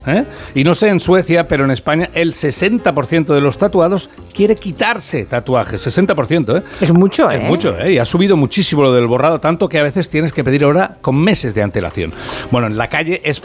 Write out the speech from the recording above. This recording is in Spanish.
Y no sé en Suecia, pero en España el 60% de los tatuados quiere quitarse tatuajes. 60%, ¿eh? Es mucho, ¿eh? Es mucho, ¿eh? Y ha subido muchísimo lo del borrado, tanto que a veces tienes que pedir hora con meses de antelación. Bueno, en la calle es